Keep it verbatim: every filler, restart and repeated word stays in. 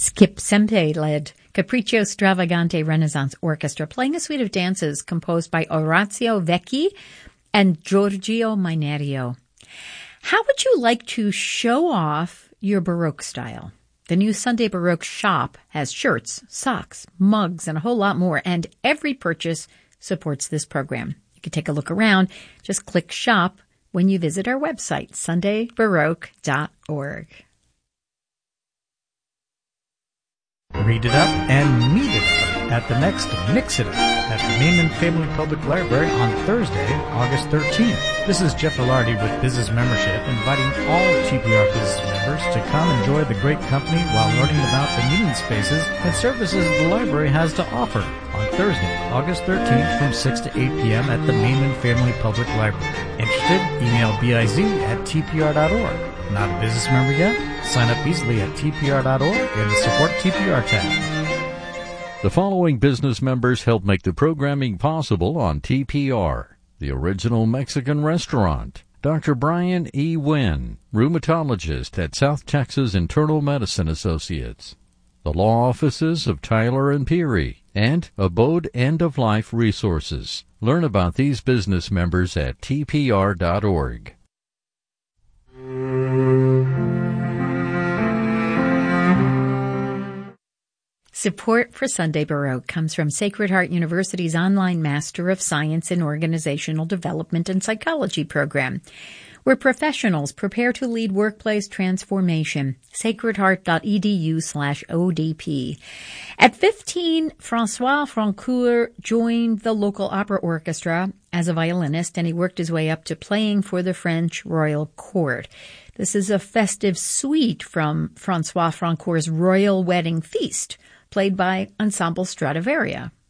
Skip Sempe-led Capriccio Stravagante Renaissance Orchestra, playing a suite of dances composed by Orazio Vecchi and Giorgio Minerio. How would you like to show off your Baroque style? The new Sunday Baroque shop has shirts, socks, mugs, and a whole lot more, and every purchase supports this program. You can take a look around. Just click shop when you visit our website, sunday baroque dot org. Read it up and meet it up at the next Mix It Up at the Neiman Family Public Library on Thursday, August thirteenth. This is Jeff Ilardi with Business Membership, inviting all T P R business members to come enjoy the great company while learning about the meeting spaces and services the library has to offer on Thursday, August thirteenth from six to eight p.m. at the Neiman Family Public Library. Interested? Email biz at t p r dot org. Not a business member yet? Sign up easily at t p r dot org in the Support T P R tab. The following business members help make the programming possible on T P R. The Original Mexican Restaurant. Doctor Brian E. Wynn, rheumatologist at South Texas Internal Medicine Associates. The law offices of Tyler and Peary, and Abode End of Life Resources. Learn about these business members at t p r dot org. Support for Sunday Baroque comes from Sacred Heart University's online Master of Science in Organizational Development and Psychology program, where professionals prepare to lead workplace transformation. sacred heart dot e d u slash O D P. At fifteen, Francois Francoeur joined the local opera orchestra as a violinist, and he worked his way up to playing for the French royal court. This is a festive suite from Francois Francoeur's Royal Wedding Feast, played by Ensemble Stradivaria.